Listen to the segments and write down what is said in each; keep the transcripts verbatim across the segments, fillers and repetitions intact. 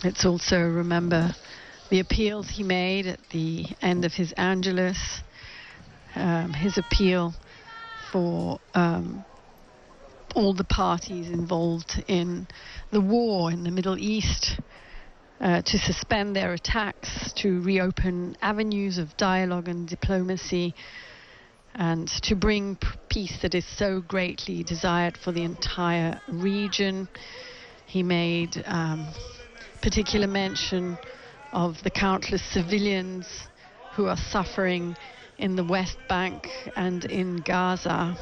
Let's also remember the appeals he made at the end of his Angelus, um, his appeal for um, all the parties involved in the war in the Middle East uh, to suspend their attacks, to reopen avenues of dialogue and diplomacy, and to bring p- peace that is so greatly desired for the entire region. He made um, particular mention of the countless civilians who are suffering in the West Bank and in Gaza.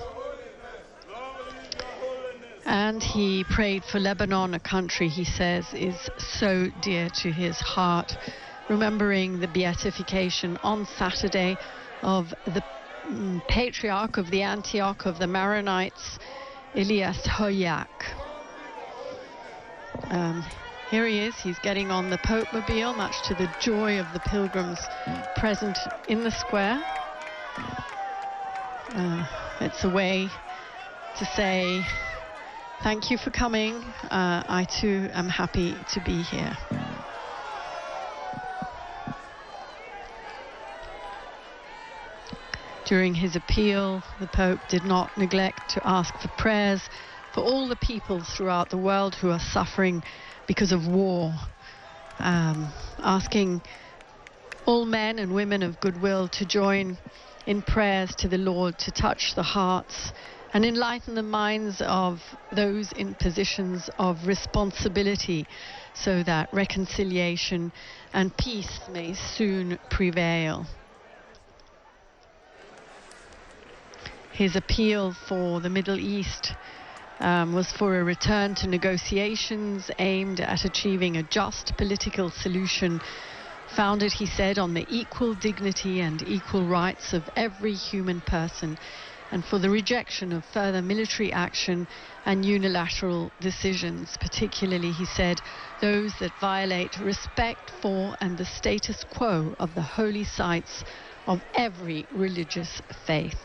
And he prayed for Lebanon, a country he says is so dear to his heart, remembering the beatification on Saturday of the mm, patriarch of the Antioch of the Maronites, Elias Hoyak. Um, Here he is, he's getting on the Pope-mobile, much to the joy of the pilgrims present in the square. Uh, it's a way to say, thank you for coming. Uh, I too am happy to be here. During his appeal, the Pope did not neglect to ask for prayers for all the peoples throughout the world who are suffering because of war, um, asking all men and women of goodwill to join in prayers to the Lord to touch the hearts and enlighten the minds of those in positions of responsibility so that reconciliation and peace may soon prevail. His appeal for the Middle East Um, was for a return to negotiations aimed at achieving a just political solution founded, he said, on the equal dignity and equal rights of every human person, and for the rejection of further military action and unilateral decisions, particularly, he said, those that violate respect for and the status quo of the holy sites of every religious faith.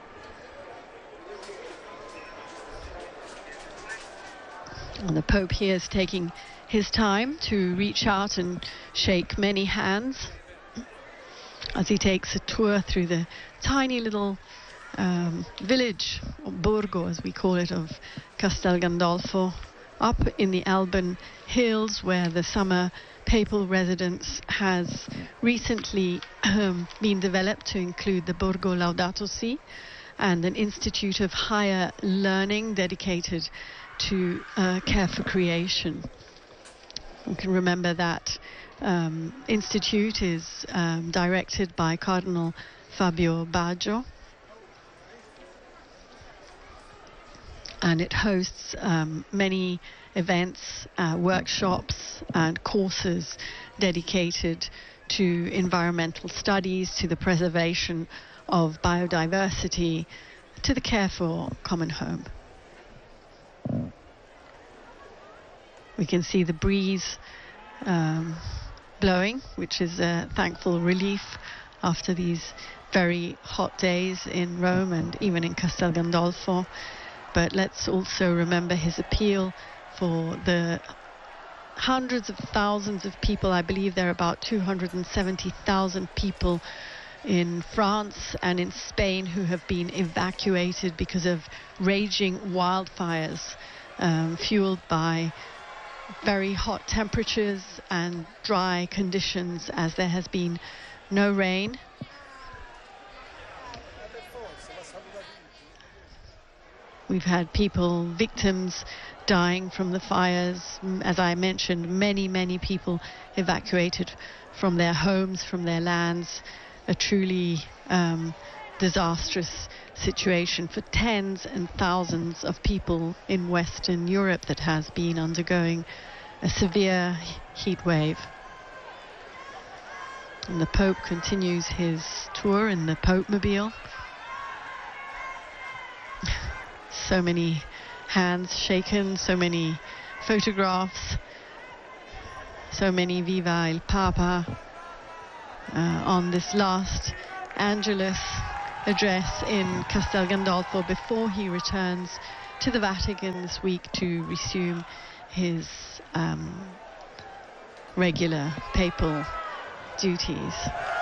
And the Pope here is taking his time to reach out and shake many hands as he takes a tour through the tiny little um, village, or Borgo as we call it, of Castel Gandolfo, up in the Alban Hills, where the summer papal residence has recently um, been developed to include the Borgo Laudato Si and an institute of higher learning dedicated to uh, care for creation. You can remember that um, institute is um, directed by Cardinal Fabio Baggio, and it hosts um, many events, uh, workshops and courses dedicated to environmental studies, to the preservation of biodiversity, to the care for common home. We can see the breeze um, blowing, which is a thankful relief after these very hot days in Rome and even in Castel Gandolfo. But let's also remember his appeal for the hundreds of thousands of people. I believe there are about two hundred seventy thousand people in France and in Spain who have been evacuated because of raging wildfires um, fueled by very hot temperatures and dry conditions, as there has been no rain. We've had people, victims, dying from the fires. As I mentioned, many, many people evacuated from their homes, from their lands. A truly um, disastrous situation for tens and thousands of people in Western Europe that has been undergoing a severe heat wave. And the Pope continues his tour in the Pope-mobile. So many hands shaken, so many photographs, so many Viva il Papa uh, on this last Angelus address in Castel Gandolfo before he returns to the Vatican this week to resume his um, regular papal duties.